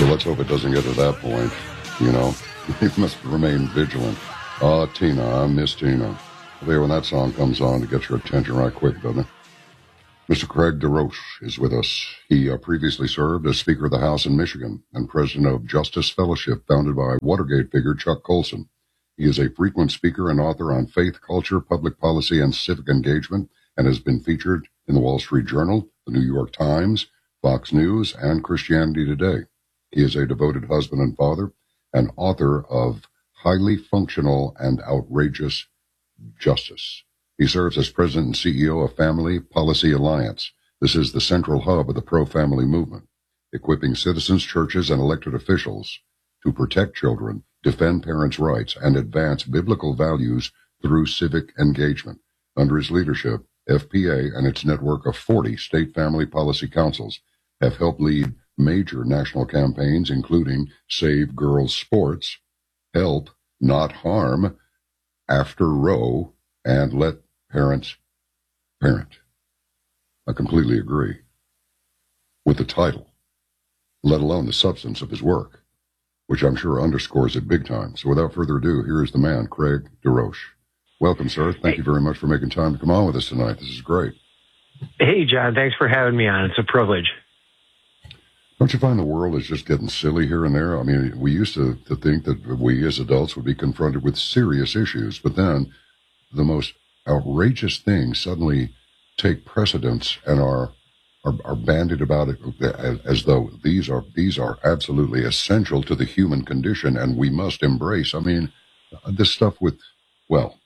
let's hope it doesn't get to that point. You know, you must remain vigilant. Tina, I miss Tina. There, when that song comes on, it gets your attention right quick, doesn't it? Mr. Craig DeRoche is with us. He previously served as Speaker of the House in Michigan and President of Justice Fellowship, founded by Watergate figure Chuck Colson. He is a frequent speaker and author on faith, culture, public policy, and civic engagement, and has been featured in the Wall Street Journal, the New York Times, Fox News, and Christianity Today. He is a devoted husband and father, and author of Highly Functional and Outrageous Justice. He serves as president and CEO of Family Policy Alliance. This is the central hub of the pro-family movement, equipping citizens, churches, and elected officials to protect children, defend parents' rights, and advance biblical values through civic engagement. Under his leadership, FPA and its network of 40 state family policy councils have helped lead major national campaigns, including Save Girls Sports, Help, Not Harm, After Roe, and Let Parents Parent. I completely agree with the title, let alone the substance of his work, which I'm sure underscores it big time. So without further ado, here is the man, Craig DeRoche. Welcome, sir. Thank you very much for making time to come on with us tonight. This is great. Hey, John. Thanks for having me on. It's a privilege. Don't you find the world is just getting silly here and there? I mean, we used to think that we as adults would be confronted with serious issues, but then the most outrageous things suddenly take precedence and are bandied about it as though these are absolutely essential to the human condition and we must embrace. I mean, this stuff with, well,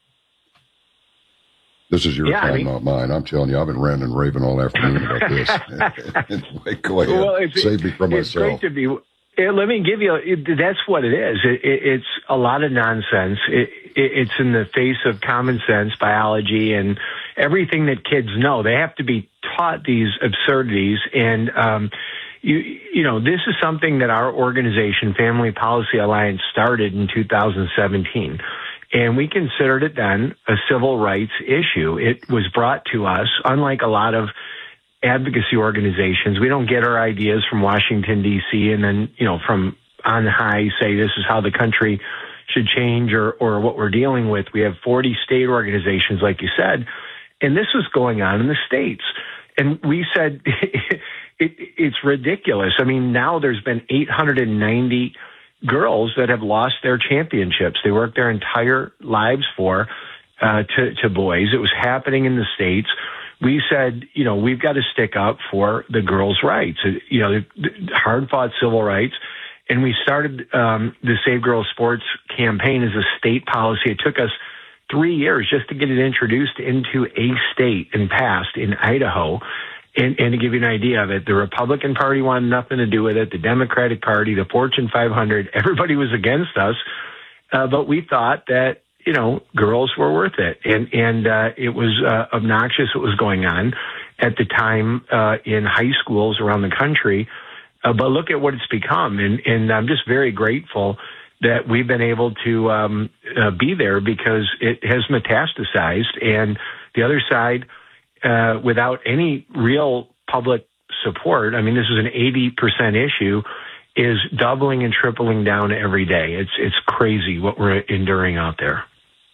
this is your time, not mine. I'm telling you, I've been ranting and raving all afternoon about this. Go ahead. Well, save me from myself. It's great to be. Let me give you. That's what it is. It's a lot of nonsense. It's in the face of common sense, biology, and everything that kids know. They have to be taught these absurdities, and you know, this is something that our organization, Family Policy Alliance, started in 2017. And we considered it then a civil rights issue. It was brought to us, unlike a lot of advocacy organizations. We don't get our ideas from Washington, D.C., and then, you know, from on high say this is how the country should change or what we're dealing with. We have 40 state organizations, like you said, and this was going on in the states. And we said it's ridiculous. I mean, now there's been 890 girls that have lost their championships. They worked their entire lives for to boys. It was happening in the states. We said, you know, we've got to stick up for the girls' rights, you know, hard-fought civil rights. And we started the Save Girls Sports campaign as a state policy. It took us 3 years just to get it introduced into a state and passed in Idaho. And to give you an idea of it, the Republican Party wanted nothing to do with it. The Democratic Party, the Fortune 500, everybody was against us. But we thought that, you know, girls were worth it. And it was obnoxious what was going on at the time in high schools around the country. But look at what it's become. And I'm just very grateful that we've been able to be there because it has metastasized. And the other side, without any real public support, I mean, this is an 80% issue, is doubling and tripling down every day. It's crazy what we're enduring out there.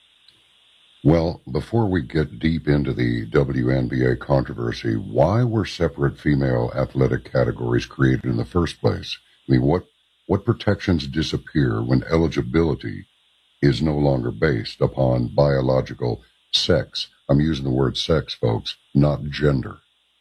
Well, before we get deep into the WNBA controversy, why were separate female athletic categories created in the first place? I mean, what protections disappear when eligibility is no longer based upon biological sex? I'm using the word sex, folks, not gender.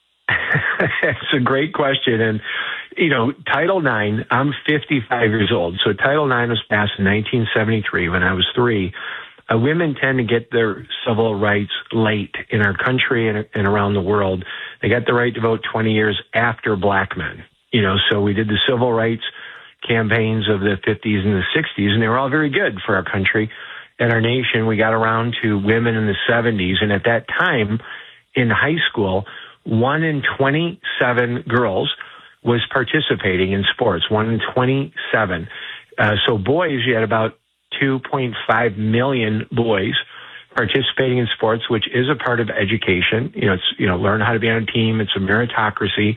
It's a great question. And, you know, Title IX, I'm 55 years old. So Title IX was passed in 1973 when I was 3. Women tend to get their civil rights late in our country and around the world. They got the right to vote 20 years after black men. You know, so we did the civil rights campaigns of the 50s and the 60s, and they were all very good for our country and our nation. We got around to women in the 70s, and at that time in high school, 1 in 27 girls was participating in sports, 1 in 27. So boys, you had about 2.5 million boys participating in sports, which is a part of education. You know, it's, you know, learn how to be on a team. It's a meritocracy.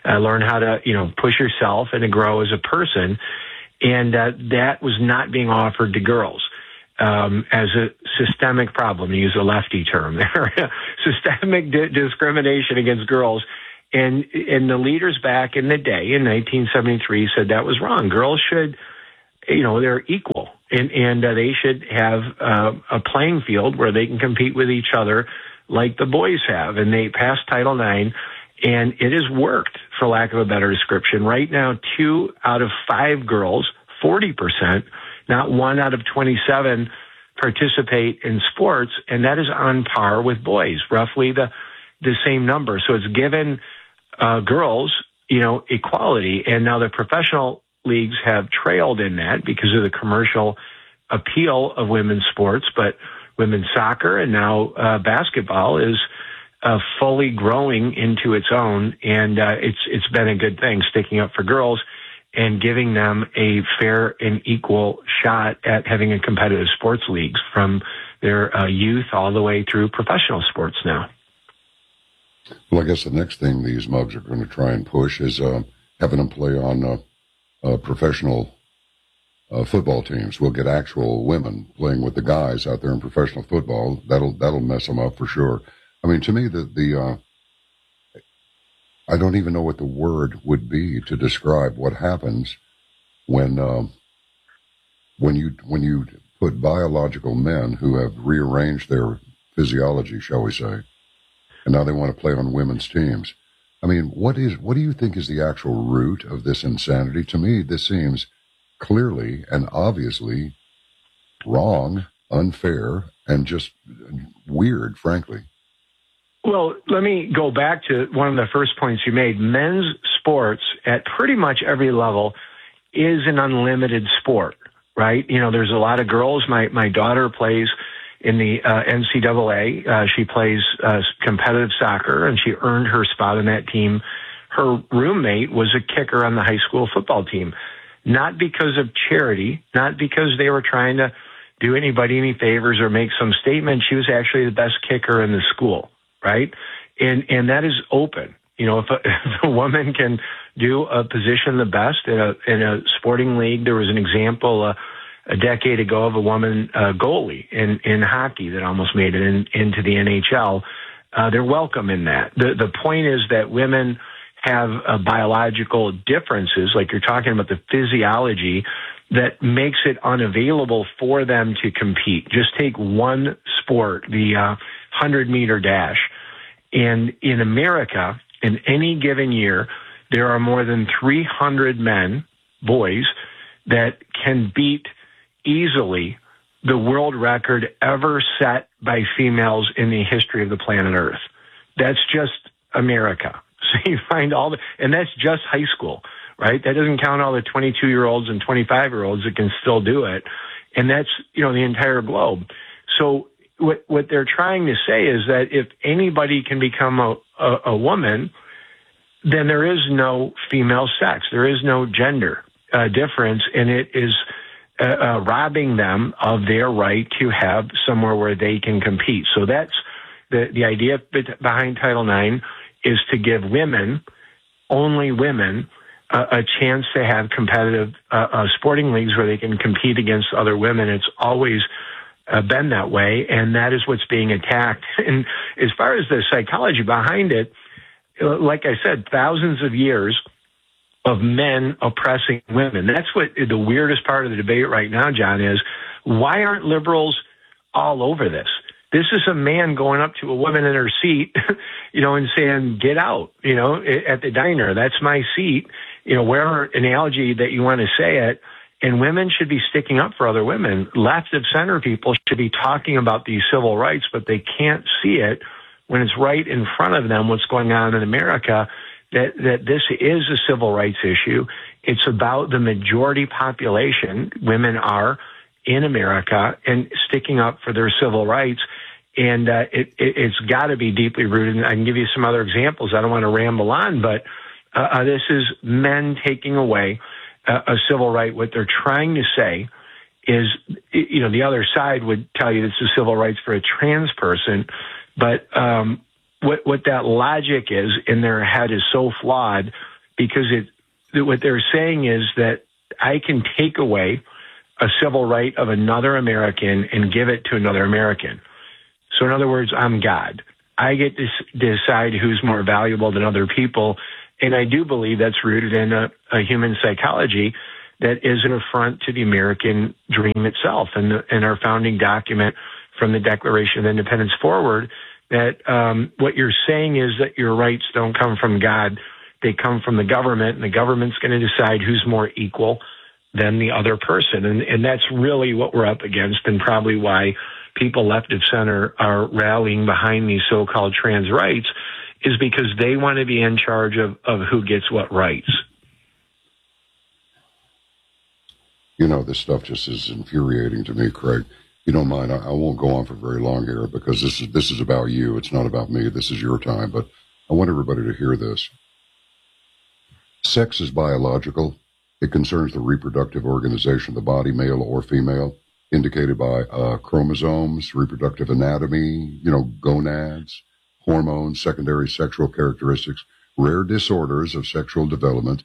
learn how to, push yourself and to grow as a person. And that was not being offered to girls as a systemic problem, to use a lefty term there, systemic discrimination against girls. And the leaders back in the day, in 1973, said that was wrong. Girls should, they're equal, and they should have a playing field where they can compete with each other like the boys have. And they passed Title IX, and it has worked, for lack of a better description. Right now, 2 out of 5 girls, 40%, not 1 out of 27, participate in sports, and that is on par with boys, roughly the same number. So it's given girls, equality. And now the professional leagues have trailed in that because of the commercial appeal of women's sports, but women's soccer and now basketball is fully growing into its own, and it's been a good thing, sticking up for girls and giving them a fair and equal shot at having a competitive sports leagues from their youth all the way through professional sports now. Well, I guess the next thing these mugs are going to try and push is having them play on professional football teams. We'll get actual women playing with the guys out there in professional football. That'll mess them up for sure. I mean, to me, the I don't even know what the word would be to describe what happens when you put biological men who have rearranged their physiology, shall we say, and now they want to play on women's teams. I mean, what do you think is the actual root of this insanity? To me, this seems clearly and obviously wrong, unfair, and just weird, frankly. Well, let me go back to one of the first points you made. Men's sports at pretty much every level is an unlimited sport, right? There's a lot of girls. My daughter plays in the NCAA. She plays competitive soccer, and she earned her spot on that team. Her roommate was a kicker on the high school football team, not because of charity, not because they were trying to do anybody any favors or make some statement. She was actually the best kicker in the school, right? And that is open. If a woman can do a position the best in a sporting league, there was an example a decade ago of a woman goalie in hockey that almost made it into the NHL. They're welcome in that. The point is that women have biological differences, like you're talking about the physiology, that makes it unavailable for them to compete. Just take one sport, the 100-meter dash. And in America, in any given year, there are more than 300 men, boys, that can beat easily the world record ever set by females in the history of the planet Earth. That's just America. So you find and that's just high school, right? That doesn't count all the 22-year-olds and 25-year-olds that can still do it. And that's, the entire globe. So what they're trying to say is that if anybody can become a woman, then there is no female sex. There is no gender difference, and it is robbing them of their right to have somewhere where they can compete. So that's the idea behind Title IX, is to give women, only women, a chance to have competitive sporting leagues where they can compete against other women. It's always been that way, and that is what's being attacked. And as far as the psychology behind it, like I said, thousands of years of men oppressing women. That's what the weirdest part of the debate right now, John, is why aren't liberals all over this? This is a man going up to a woman in her seat, and saying, get out, at the diner. That's my seat. Whatever analogy that you want to say it. And women should be sticking up for other women. Left of center people should be talking about these civil rights, but they can't see it when it's right in front of them what's going on in America, that this is a civil rights issue. It's about the majority population, women are, in America, and sticking up for their civil rights. And it's got to be deeply rooted. And I can give you some other examples. I don't want to ramble on, but this is men taking away a civil right. What they're trying to say is, the other side would tell you it's a civil rights for a trans person, but what that logic is in their head is so flawed because what they're saying is that I can take away a civil right of another American and give it to another American. So in other words, I'm God. I get to decide who's more valuable than other people. And I do believe that's rooted in a human psychology that is an affront to the American dream itself. And our founding document from the Declaration of Independence forward, that what you're saying is that your rights don't come from God. They come from the government, and the government's going to decide who's more equal than the other person. And that's really what we're up against, and probably why people left of center are rallying behind these so-called trans rights, is because they want to be in charge of who gets what rights. You know, this stuff just is infuriating to me, Craig. You don't mind, I won't go on for very long here, because this is about you. It's not about me. This is your time, but I want everybody to hear this. Sex is biological. It concerns the reproductive organization of the body, male or female, indicated by chromosomes, reproductive anatomy, gonads, hormones, secondary sexual characteristics. Rare disorders of sexual development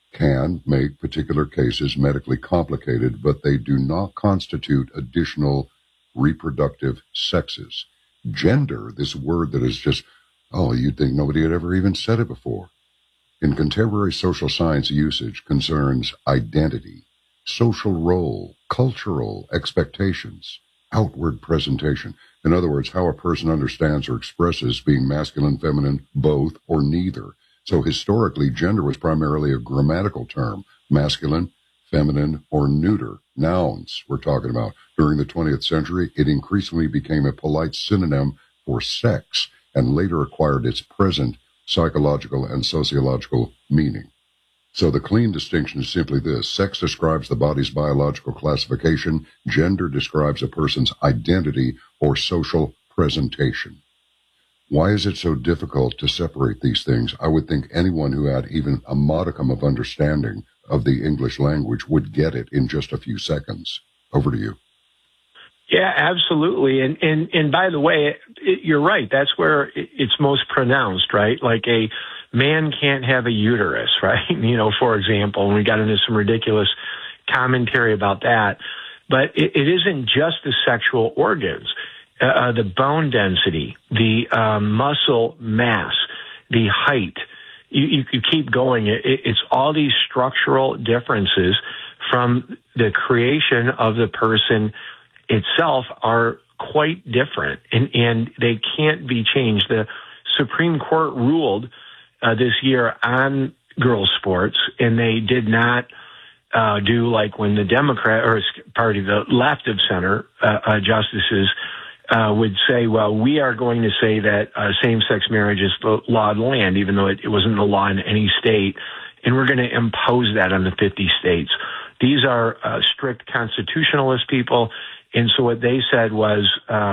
can make particular cases medically complicated, but they do not constitute additional reproductive sexes. Gender, this word that is just, you'd think nobody had ever even said it before. In contemporary social science usage, concerns identity, social role, cultural expectations, outward presentation. In other words, how a person understands or expresses being masculine, feminine, both, or neither. So historically, gender was primarily a grammatical term, masculine, feminine, or neuter. Nouns we're talking about. During the 20th century, it increasingly became a polite synonym for sex and later acquired its present psychological and sociological meaning. So the clean distinction is simply this. Sex describes the body's biological classification. Gender describes a person's identity or social presentation. Why is it so difficult to separate these things? I would think anyone who had even a modicum of understanding of the English language would get it in just a few seconds. Over to you. Yeah, absolutely. And by the way, you're right. That's where it's most pronounced, right? Like a man can't have a uterus, right? For example, and we got into some ridiculous commentary about that. But it isn't just the sexual organs, the bone density, the muscle mass, the height. You keep going. It's all these structural differences from the creation of the person itself are quite different, and they can't be changed. The Supreme Court ruled this year on girls' sports, and they did not do like when the the left of center justices would say, well, we are going to say that same-sex marriage is the law of the land, even though it wasn't the law in any state, and we're going to impose that on the 50 states. These are strict constitutionalist people. And so what they said was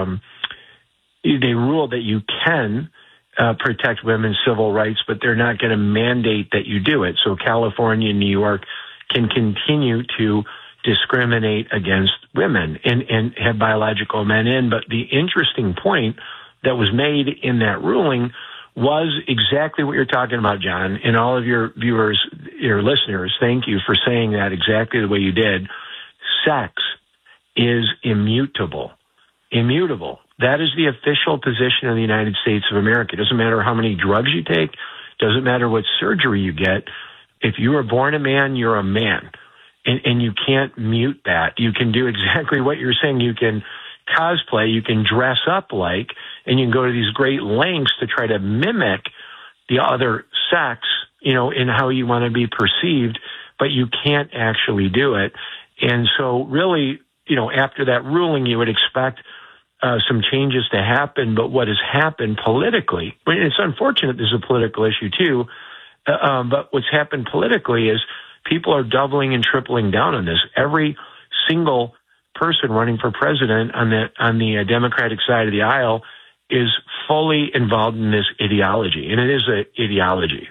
they ruled that you can protect women's civil rights, but they're not going to mandate that you do it. So California and New York can continue to discriminate against women and have biological men in. But the interesting point that was made in that ruling was exactly what you're talking about, John, and all of your viewers, your listeners. Thank you for saying that exactly the way you did. Sex is immutable. Immutable. That is the official position of the United States of America. It doesn't matter how many drugs you take. Doesn't matter what surgery you get. If you were born a man, you're a man. And you can't mute that. You can do exactly what you're saying. You can cosplay, you can dress up like, and you can go to these great lengths to try to mimic the other sex, in how you want to be perceived, but you can't actually do it. And so really, after that ruling, you would expect some changes to happen. But what has happened politically, it's unfortunate this is a political issue too, but what's happened politically is people are doubling and tripling down on this. Every single person running for president on the Democratic side of the aisle is fully involved in this ideology, and it is an ideology.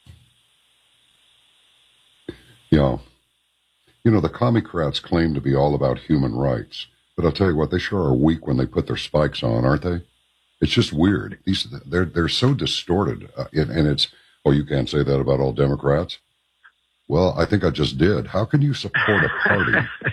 Yeah. The Commie-crats claim to be all about human rights, but I'll tell you what, they sure are weak when they put their spikes on, aren't they? It's just weird. They're so distorted, and it's Oh, you can't say that about all Democrats? Well, I think I just did. How can you support a party?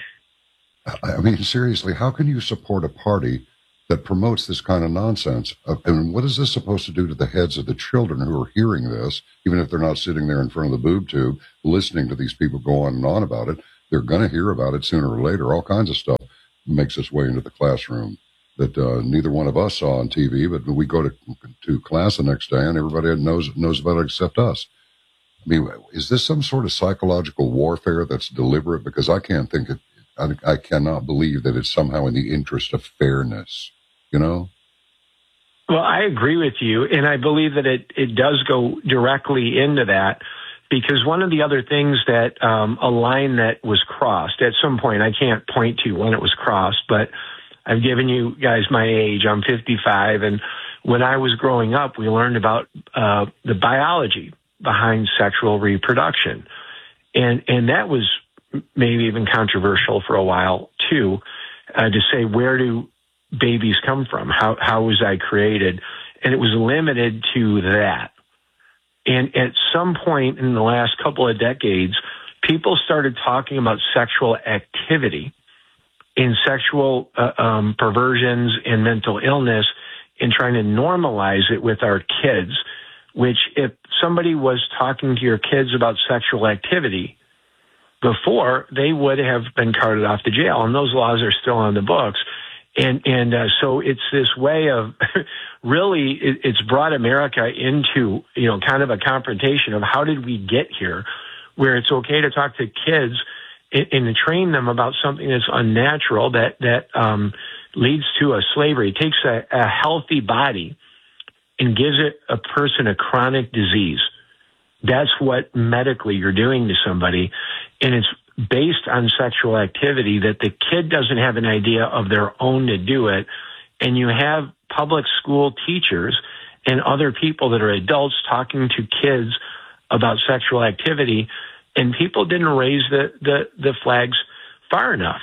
I mean, seriously, how can you support a party that promotes this kind of nonsense? And what is this supposed to do to the heads of the children who are hearing this, even if they're not sitting there in front of the boob tube listening to these people go on and on about it? They're going to hear about it sooner or later. All kinds of stuff makes its way into the classroom that neither one of us saw on TV, but we go to class the next day and everybody knows about it except us. I mean, is this some sort of psychological warfare that's deliberate? Because I can't think it. I cannot believe that it's somehow in the interest of fairness, you know? Well, I agree with you, and I believe that it does go directly into that, because one of the other things that a line that was crossed at some point, I can't point to when it was crossed, but I've given you guys my age. I'm 55, and when I was growing up, we learned about the biology behind sexual reproduction, and that was maybe even controversial for a while too, to say, where do babies come from? How was I created? And it was limited to that. And at some point in the last couple of decades, people started talking about sexual activity and sexual perversions and mental illness and trying to normalize it with our kids, which if somebody was talking to your kids about sexual activity before, they would have been carted off to jail, and those laws are still on the books. And so it's this way of really, it's brought America into, kind of a confrontation of how did we get here, where it's okay to talk to kids and to train them about something that's unnatural, that leads to a slavery. It takes a healthy body and gives it a person a chronic disease. That's what medically you're doing to somebody. And it's based on sexual activity that the kid doesn't have an idea of their own to do it. And you have public school teachers and other people that are adults talking to kids about sexual activity, and people didn't raise the flags far enough,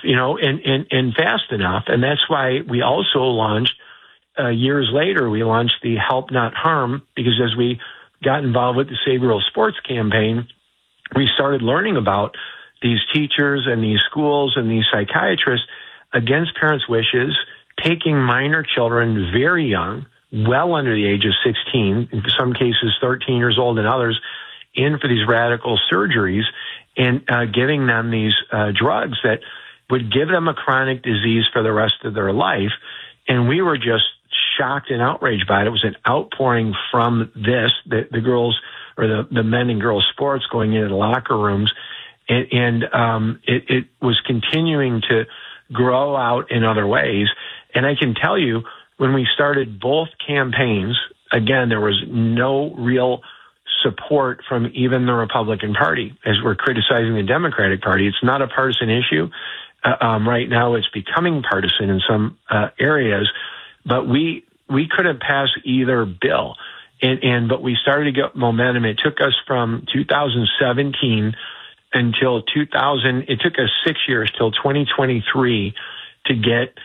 and fast enough. And that's why we also launched, years later, we launched the Help Not Harm, because as we got involved with the Save Girls Sports campaign, we started learning about these teachers and these schools and these psychiatrists, against parents' wishes, taking minor children very young, well under the age of 16, in some cases 13 years old and others, in for these radical surgeries, and giving them these drugs that would give them a chronic disease for the rest of their life. And we were just shocked and outraged by it. It was an outpouring from this, the girls, or the men and girls sports going into the locker rooms. And it was continuing to grow out in other ways. And I can tell you, when we started both campaigns, again, there was no real support from even the Republican Party as we're criticizing the Democratic Party. It's not a partisan issue. Right now, it's becoming partisan in some areas, but we couldn't pass either bill. But we started to get momentum. It took us from 2017 until 2000. It took us 6 years till 2023 to get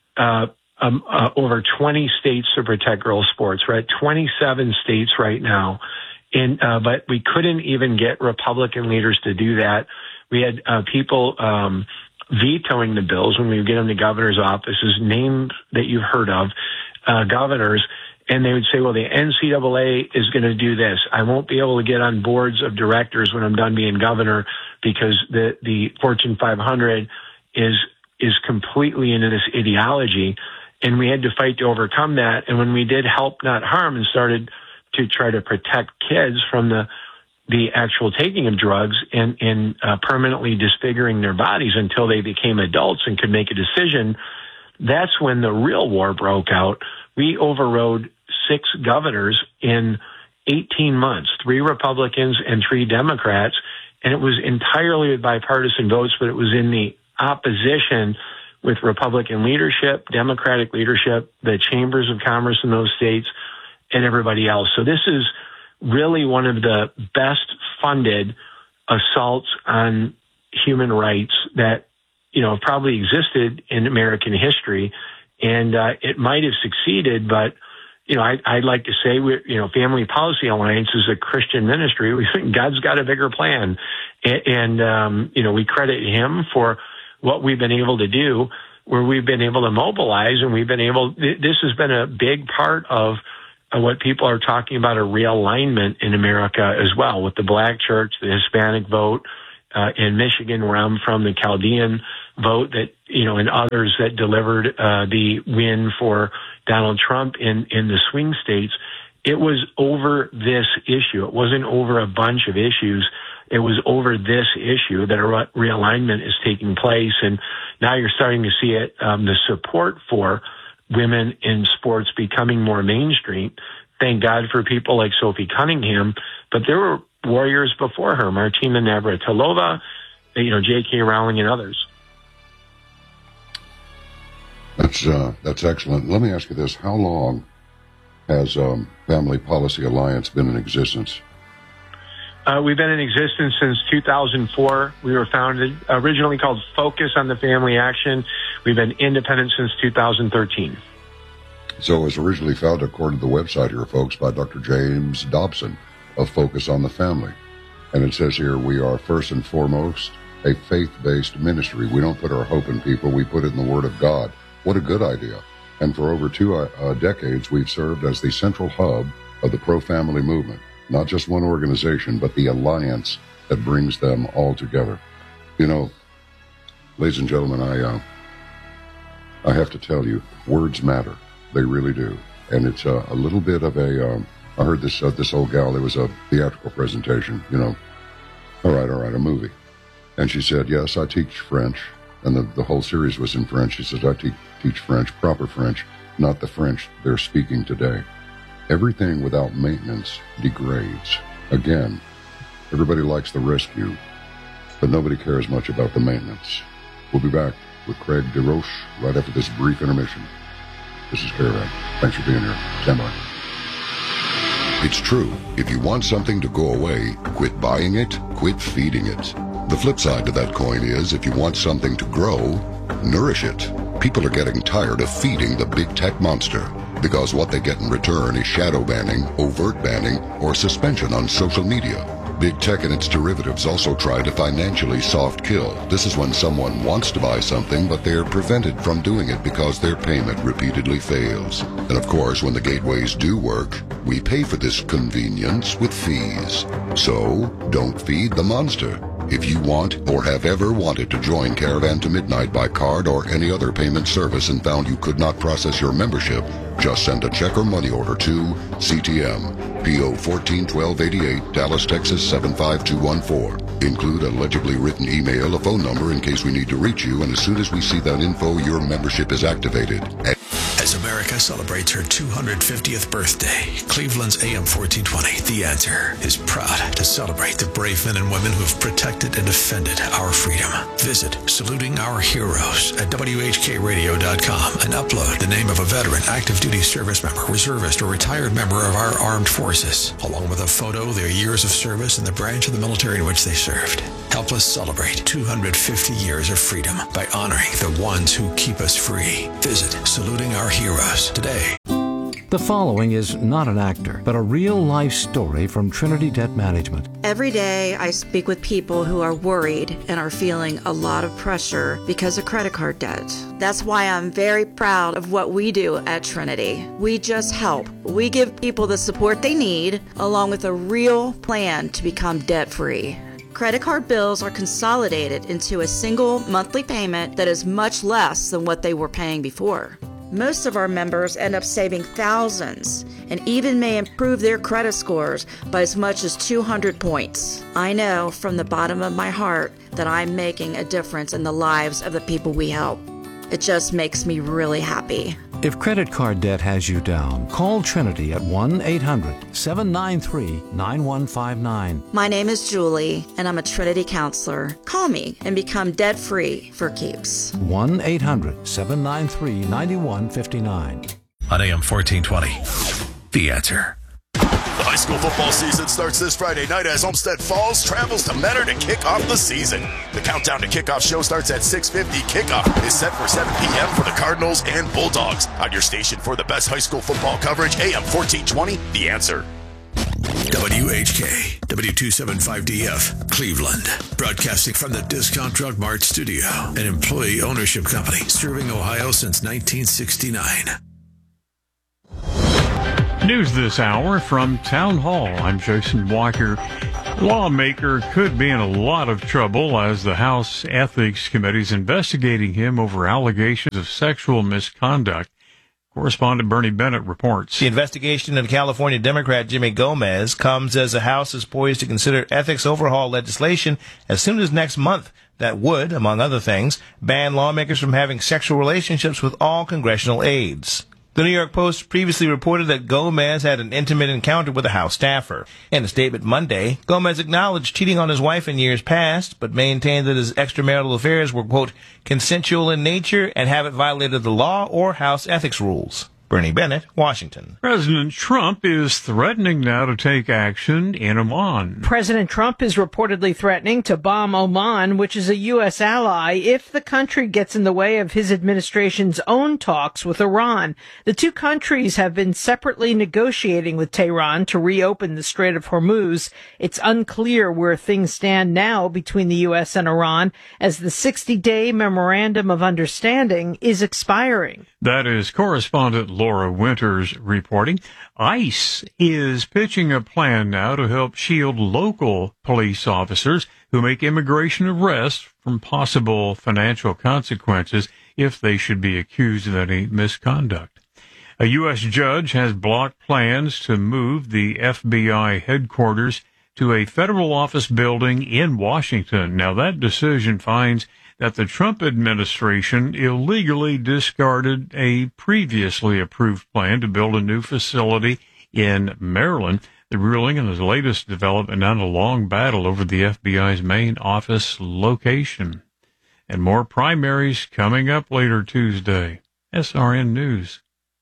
over 20 states to protect girls' sports. We're at 27 states right now, but we couldn't even get Republican leaders to do that. We had people vetoing the bills when we would get them to governor's offices, names that you've heard of, governors, and they would say, well, the NCAA is going to do this. I won't be able to get on boards of directors when I'm done being governor because the Fortune 500 is completely into this ideology. And we had to fight to overcome that. And when we did Help Not Harm and started to try to protect kids from the actual taking of drugs and permanently disfiguring their bodies until they became adults and could make a decision, that's when the real war broke out. We overrode 6 governors in 18 months, 3 Republicans and 3 Democrats, and it was entirely with bipartisan votes, but it was in the opposition with Republican leadership, Democratic leadership, the chambers of commerce in those states, and everybody else. So this is really one of the best funded assaults on human rights that, probably existed in American history. And it might have succeeded, but, I'd like to say Family Policy Alliance is a Christian ministry. We think God's got a bigger plan, and we credit Him for what we've been able to do, where we've been able to mobilize, and this has been a big part of what people are talking about, a realignment in America as well, with the Black church, the Hispanic vote in Michigan, where I'm from, the Chaldean vote that, and others that delivered the win for Donald Trump in the swing states. It was over this issue. It wasn't over a bunch of issues. It was over this issue that a realignment is taking place. And now you're starting to see it, the support for women in sports becoming more mainstream. Thank God for people like Sophie Cunningham, but there were warriors before her, Martina Navratilova, J.K. Rowling, and others. That's excellent. Let me ask you this. How long has Family Policy Alliance been in existence? We've been in existence since 2004. We were founded, originally called Focus on the Family Action. We've been independent since 2013. So it was originally founded, according to the website here, folks, by Dr. James Dobson of Focus on the Family. And it says here, we are first and foremost a faith-based ministry. We don't put our hope in people. We put it in the Word of God. What a good idea. And for over 2 decades, we've served as the central hub of the pro-family movement. Not just one organization, but the alliance that brings them all together. Ladies and gentlemen, I have to tell you, words matter. They really do. And it's a little bit of I heard this old gal, there was a theatrical presentation, all right, a movie. And she said, yes, I teach French. And the whole series was in French. She says, I teach French, proper French, not the French they're speaking today. Everything without maintenance degrades. Again, everybody likes the rescue, but nobody cares much about the maintenance. We'll be back with Craig DeRoche right after this brief intermission. This is Caravan. Thanks for being here. Stand by. It's true. If you want something to go away, quit buying it, quit feeding it. The flip side to that coin is, if you want something to grow, nourish it. People are getting tired of feeding the big tech monster, because what they get in return is shadow banning, overt banning, or suspension on social media. Big tech and its derivatives also try to financially soft kill. This is when someone wants to buy something, but they're prevented from doing it because their payment repeatedly fails. And of course, when the gateways do work, we pay for this convenience with fees. So, don't feed the monster. If you want or have ever wanted to join Caravan to Midnight by card or any other payment service and found you could not process your membership, just send a check or money order to CTM, P.O. 141288, Dallas, Texas 75214. Include a legibly written email, a phone number in case we need to reach you, and as soon as we see that info, your membership is activated. As America celebrates her 250th birthday, Cleveland's AM 1420, The Answer, is proud to celebrate the brave men and women who have protected and defended our freedom. Visit Saluting Our Heroes at WHKRadio.com and upload the name of a veteran, active duty service member, reservist, or retired member of our armed forces, along with a photo of their years of service in the branch of the military in which they served. Help us celebrate 250 years of freedom by honoring the ones who keep us free. Visit Saluting Our Heroes today. The following is not an actor, but a real-life story from Trinity Debt Management. Every day I speak with people who are worried and are feeling a lot of pressure because of credit card debt. That's why I'm very proud of what we do at Trinity. We just help. We give people the support they need, along with a real plan to become debt-free. Credit card bills are consolidated into a single monthly payment that is much less than what they were paying before. Most of our members end up saving thousands and even may improve their credit scores by as much as 200 points. I know from the bottom of my heart that I'm making a difference in the lives of the people we help. It just makes me really happy. If credit card debt has you down, call Trinity at 1-800-793-9159. My name is Julie, and I'm a Trinity counselor. Call me and become debt-free for keeps. 1-800-793-9159. On AM 1420, The Answer. A school football season starts this Friday night as Olmsted Falls travels to Mentor to kick off the season. The countdown to kickoff show starts at 6:50. Kickoff is set for 7 p.m. for the Cardinals and Bulldogs. On your station for the best high school football coverage, AM 1420, The Answer. WHK, W275DF, Cleveland. Broadcasting from the Discount Drug Mart studio, an employee ownership company serving Ohio since 1969. News this hour from Town Hall. I'm Jason Walker. The lawmaker could be in a lot of trouble as the House Ethics Committee is investigating him over allegations of sexual misconduct. Correspondent Bernie Bennett reports. The investigation into California Democrat Jimmy Gomez comes as the House is poised to consider ethics overhaul legislation as soon as next month that would, among other things, ban lawmakers from having sexual relationships with all congressional aides. The New York Post previously reported that Gomez had an intimate encounter with a House staffer. In a statement Monday, Gomez acknowledged cheating on his wife in years past, but maintained that his extramarital affairs were, quote, consensual in nature and haven't violated the law or House ethics rules. Bernie Bennett, Washington. President Trump is threatening now to take action in Oman. President Trump is reportedly threatening to bomb Oman, which is a U.S. ally, if the country gets in the way of his administration's own talks with Iran. The two countries have been separately negotiating with Tehran to reopen the Strait of Hormuz. It's unclear where things stand now between the U.S. and Iran, as the 60-day Memorandum of Understanding is expiring. That is correspondent Laura Winters reporting. ICE is pitching a plan now to help shield local police officers who make immigration arrests from possible financial consequences if they should be accused of any misconduct. A U.S. judge has blocked plans to move the FBI headquarters to a federal office building in Washington. Now, that decision finds that the Trump administration illegally discarded a previously approved plan to build a new facility in Maryland. The ruling is the latest development in a long battle over the FBI's main office location. And more primaries coming up later Tuesday. SRN News.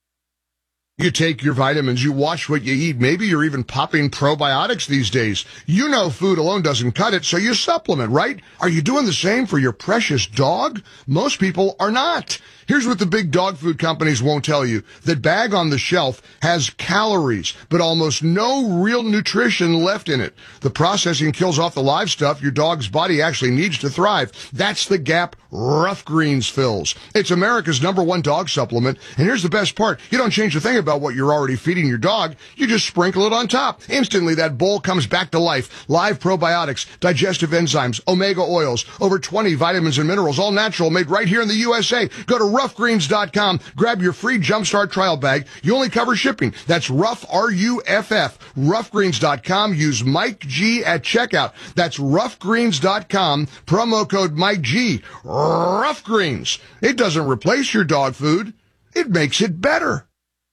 You take your vitamins, you watch what you eat. Maybe you're even popping probiotics these days. You know food alone doesn't cut it, so you supplement, right? Are you doing the same for your precious dog? Most people are not. Here's what the big dog food companies won't tell you. That bag on the shelf has calories, but almost no real nutrition left in it. The processing kills off the live stuff your dog's body actually needs to thrive. That's the gap Rough Greens fills. It's America's #1 dog supplement, and here's the best part. You don't change a thing about what you're already feeding your dog. You just sprinkle it on top. Instantly, that bowl comes back to life. Live probiotics, digestive enzymes, omega oils, over 20 vitamins and minerals, all natural, made right here in the USA. Go to roughgreens.com. Grab your free Jumpstart trial bag. You only cover shipping. That's Rough, R-U-F-F. Roughgreens.com. Use Mike G at checkout. That's roughgreens.com. Promo code Mike G. Rough Greens. It doesn't replace your dog food. It makes it better.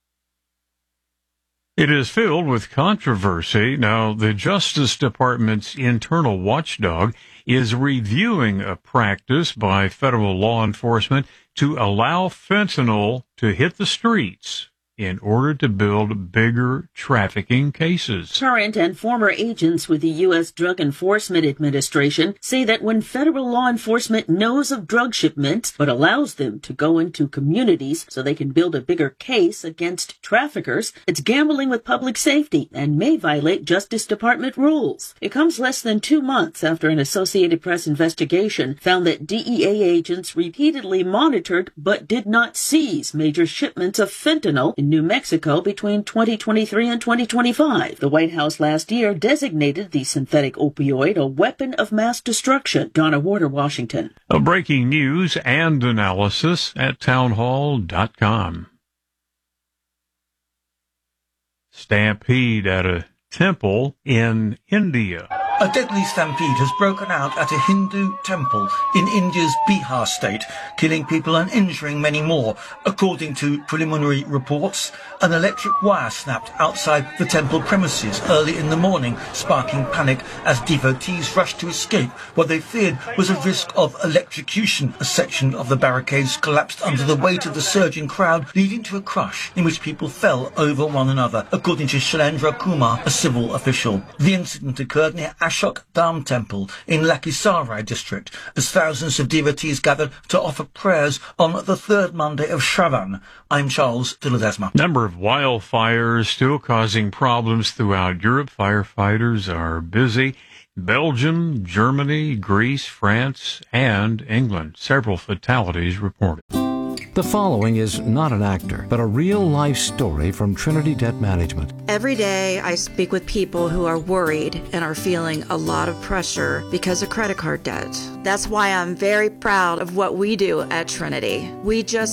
It is filled with controversy. Now, the Justice Department's internal watchdog is reviewing a practice by federal law enforcement to allow fentanyl to hit the streets in order to build bigger trafficking cases. Current and former agents with the U.S. Drug Enforcement Administration say that when federal law enforcement knows of drug shipments but allows them to go into communities so they can build a bigger case against traffickers, it's gambling with public safety and may violate Justice Department rules. It comes less than 2 months after an Associated Press investigation found that DEA agents repeatedly monitored but did not seize major shipments of fentanyl in New Mexico between 2023 and 2025. The White House last year designated the synthetic opioid a weapon of mass destruction. Donna Warder, Washington. Breaking news and analysis at townhall.com. Stampede at a temple in India. A deadly stampede has broken out at a Hindu temple in India's Bihar state, killing people and injuring many more. According to preliminary reports, an electric wire snapped outside the temple premises early in the morning, sparking panic as devotees rushed to escape. What they feared was a risk of electrocution. A section of the barricades collapsed under the weight of the surging crowd, leading to a crush in which people fell over one another, according to Shailendra Kumar, a civil official. The incident occurred near Ashok Dham Temple in Lakhisarai district, as thousands of devotees gathered to offer prayers on the third Monday of Shravan. I'm Charles de Ledesma. Number of wildfires still causing problems throughout Europe. Firefighters are busy. Belgium, Germany, Greece, France, and England. Several fatalities reported. The following is not an actor, but a real-life story from Trinity Debt Management. Every day I speak with people who are worried and are feeling a lot of pressure because of credit card debt. That's why I'm very proud of what we do at Trinity. We just